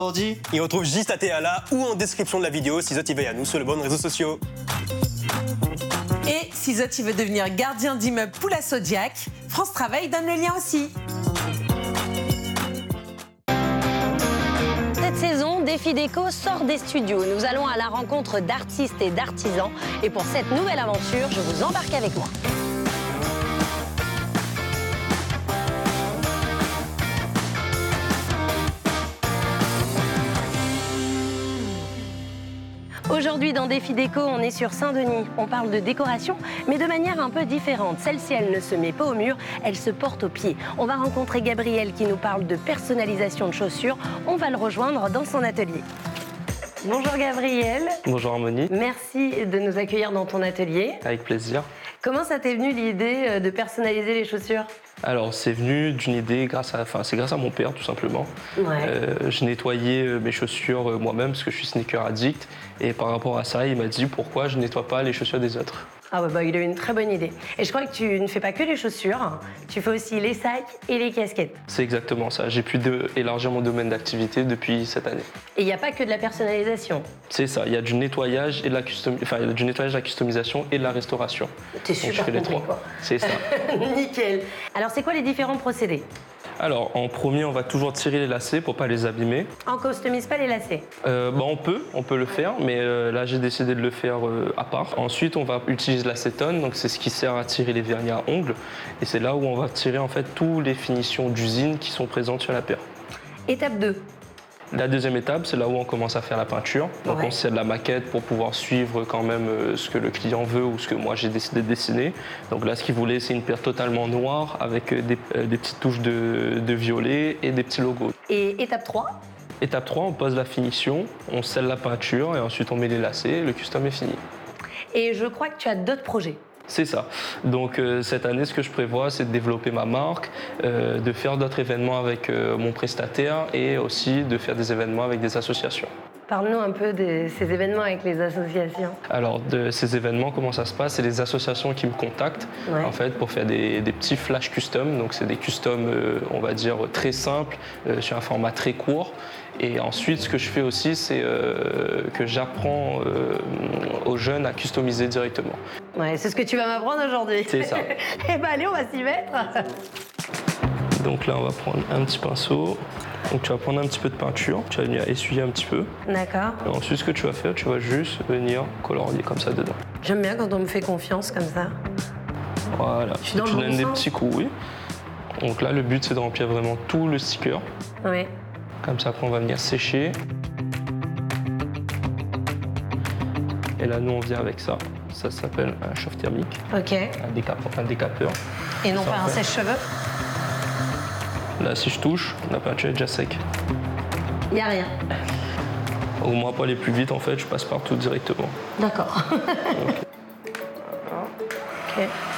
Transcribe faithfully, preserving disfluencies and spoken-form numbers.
Ordi, il retrouve juste à Théala ou en description de la vidéo si Zot y veille à nous sur les bons réseaux sociaux. Et si Zot y veut devenir gardien d'immeuble Poula Zodiac, France Travail donne le lien aussi. Cette saison, Défi Déco sort des studios. Nous allons à la rencontre d'artistes et d'artisans. Et pour cette nouvelle aventure, je vous embarque avec moi. Aujourd'hui, dans Défi Déco, on est sur Saint-Denis. On parle de décoration, mais de manière un peu différente. Celle-ci, elle ne se met pas au mur, elle se porte au pied. On va rencontrer Gabriel qui nous parle de personnalisation de chaussures. On va le rejoindre dans son atelier. Bonjour Gabriel. Bonjour Harmonie. Merci de nous accueillir dans ton atelier. Avec plaisir. Comment ça t'est venu l'idée de personnaliser les chaussures? Alors c'est venu d'une idée, grâce à, enfin c'est grâce à mon père tout simplement. Ouais. Euh, je nettoyais mes chaussures moi-même parce que je suis sneaker addict. Et par rapport à ça, il m'a dit pourquoi je nettoie pas les chaussures des autres. Ah ouais, bah, il a eu une très bonne idée. Et je crois que tu ne fais pas que les chaussures, tu fais aussi les sacs et les casquettes. C'est exactement ça. J'ai pu de, élargir mon domaine d'activité depuis cette année. Et il n'y a pas que de la personnalisation. C'est ça. Il y a du nettoyage et de la custom... enfin, il y a du nettoyage, de la customisation et de la restauration. T'es super compris, quoi. C'est ça. Nickel. Alors c'est quoi les différents procédés? Alors, en premier, on va toujours tirer les lacets pour pas les abîmer. On customise pas les lacets? euh, bah, On peut, on peut le faire, mais euh, là, j'ai décidé de le faire euh, à part. Ensuite, on va utiliser l'acétone, donc c'est ce qui sert à tirer les vernis à ongles. Et c'est là où on va tirer en fait toutes les finitions d'usine qui sont présentes sur la paire. Étape deux. La deuxième étape, c'est là où on commence à faire la peinture. Donc Ouais. on sert de la maquette pour pouvoir suivre quand même ce que le client veut ou ce que moi j'ai décidé de dessiner. Donc là, ce qu'il voulait, c'est une paire totalement noire avec des, des petites touches de, de violet et des petits logos. Et étape trois. Étape trois, on pose la finition, on scelle la peinture et ensuite on met les lacets et le custom est fini. Et je crois que tu as d'autres projets. C'est ça. Donc euh, cette année, ce que je prévois, c'est de développer ma marque, euh, de faire d'autres événements avec euh, mon prestataire et aussi de faire des événements avec des associations. Parle-nous un peu de ces événements avec les associations. Alors, de ces événements, comment ça se passe? C'est les associations qui me contactent Ouais. en fait, pour faire des, des petits flash custom. Donc, c'est des customs, euh, on va dire, très simples, euh, sur un format très court. Et ensuite, ce que je fais aussi, c'est euh, que j'apprends euh, aux jeunes à customiser directement. Ouais, c'est ce que tu vas m'apprendre aujourd'hui. C'est ça. Eh ben allez, on va s'y mettre. Donc là, on va prendre un petit pinceau. Donc, tu vas prendre un petit peu de peinture. Tu vas venir essuyer un petit peu. D'accord. Et ensuite, ce que tu vas faire, tu vas juste venir colorier comme ça dedans. J'aime bien quand on me fait confiance comme ça. Voilà. Je suis dans tu le bon donnes des sens. petits coups, oui. Donc là, le but, c'est de remplir vraiment tout le sticker. Oui. Comme ça, après, on va venir sécher. Et là, nous, on vient avec ça. Ça s'appelle un chauffe thermique, Ok. un, décap un décapeur. Et non Ça, pas un en fait. sèche-cheveux? Là, si je touche, la peinture est déjà sec. Il n'y a rien. Au moins, pour aller plus vite, en fait, je passe partout directement. D'accord. Ok. Ok.